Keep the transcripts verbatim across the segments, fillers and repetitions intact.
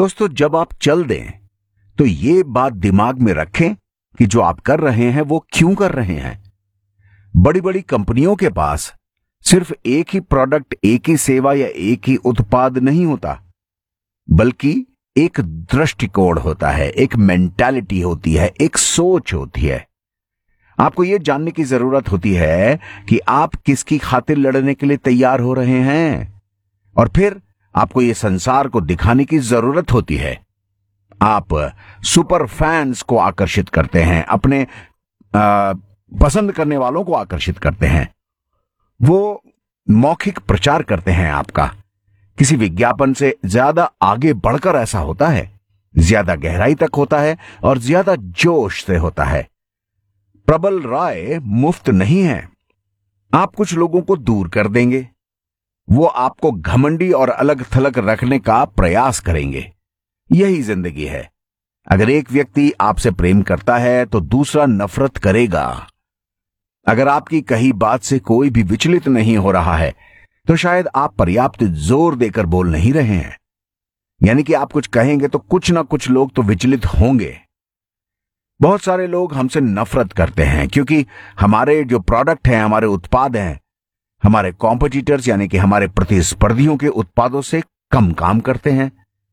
दोस्तों, जब आप चल दें तो ये बात दिमाग में रखें कि जो आप कर रहे हैं वो क्यों कर रहे हैं। बड़ी बड़ी कंपनियों के पास सिर्फ एक ही प्रोडक्ट, एक ही सेवा या एक ही उत्पाद नहीं होता, बल्कि एक दृष्टिकोण होता है, एक मेंटालिटी होती है, एक सोच होती है। आपको यह जानने की जरूरत होती है कि आप किसकी खातिर लड़ने के लिए तैयार हो रहे हैं, और फिर आपको यह संसार को दिखाने की जरूरत होती है। आप सुपर फैंस को आकर्षित करते हैं, अपने आ, पसंद करने वालों को आकर्षित करते हैं। वो मौखिक प्रचार करते हैं आपका। किसी विज्ञापन से ज्यादा आगे बढ़कर ऐसा होता है, ज्यादा गहराई तक होता है और ज्यादा जोश से होता है। प्रबल राय मुफ्त नहीं है। आप कुछ लोगों को दूर कर देंगे, वो आपको घमंडी और अलग थलग रखने का प्रयास करेंगे। यही जिंदगी है। अगर एक व्यक्ति आपसे प्रेम करता है तो दूसरा नफरत करेगा। अगर आपकी कही बात से कोई भी विचलित नहीं हो रहा है तो शायद आप पर्याप्त जोर देकर बोल नहीं रहे हैं। यानी कि आप कुछ कहेंगे तो कुछ ना कुछ लोग तो विचलित होंगे। बहुत सारे लोग हमसे नफरत करते हैं क्योंकि हमारे जो प्रोडक्ट हैं, हमारे उत्पाद हैं, हमारे कॉम्पिटिटर्स यानी कि हमारे प्रतिस्पर्धियों के उत्पादों से कम काम करते हैं।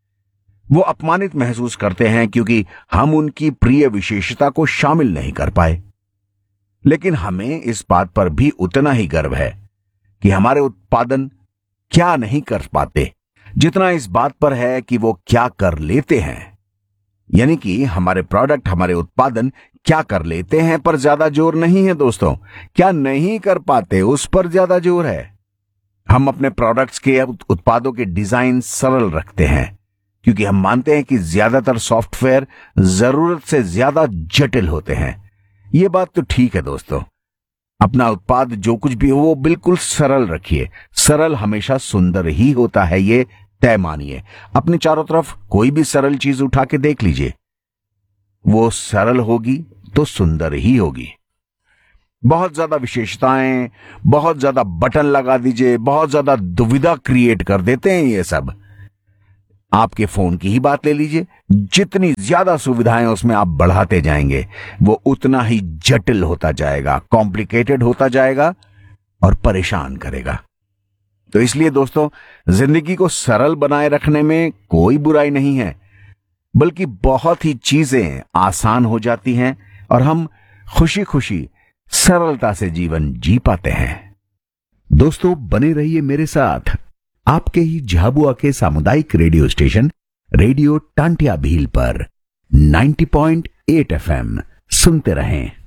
वो अपमानित महसूस करते हैं क्योंकि हम उनकी प्रिय विशेषता को शामिल नहीं कर पाए। लेकिन हमें इस बात पर भी उतना ही गर्व है कि हमारे उत्पादन क्या नहीं कर पाते जितना इस बात पर है कि वो क्या कर लेते हैं। यानी कि हमारे प्रोडक्ट, हमारे उत्पादन क्या कर लेते हैं पर ज्यादा जोर नहीं है दोस्तों। क्या नहीं कर पाते उस पर ज्यादा जोर है। हम अपने प्रोडक्ट्स के, उत्पादों के डिजाइन सरल रखते हैं क्योंकि हम मानते हैं कि ज्यादातर सॉफ्टवेयर जरूरत से ज्यादा जटिल होते हैं। यह बात तो ठीक है दोस्तों। अपना उत्पाद जो कुछ भी हो वो बिल्कुल सरल रखिए। सरल हमेशा सुंदर ही होता है, ये तय मानिए। अपने चारों तरफ कोई भी सरल चीज उठा के देख लीजिए, वो सरल होगी तो सुंदर ही होगी। बहुत ज्यादा विशेषताएं, बहुत ज्यादा बटन लगा दीजिए, बहुत ज्यादा दुविधा क्रिएट कर देते हैं ये सब। आपके फोन की ही बात ले लीजिए, जितनी ज्यादा सुविधाएं उसमें आप बढ़ाते जाएंगे वो उतना ही जटिल होता जाएगा, कॉम्प्लिकेटेड होता जाएगा और परेशान करेगा। तो इसलिए दोस्तों, जिंदगी को सरल बनाए रखने में कोई बुराई नहीं है, बल्कि बहुत ही चीजें आसान हो जाती हैं और हम खुशी खुशी सरलता से जीवन जी पाते हैं। दोस्तों, बने रहिए मेरे साथ आपके ही झाबुआ के सामुदायिक radio station radio Tantia Bhil पर नब्बे पॉइंट आठ एफ एम सुनते रहें।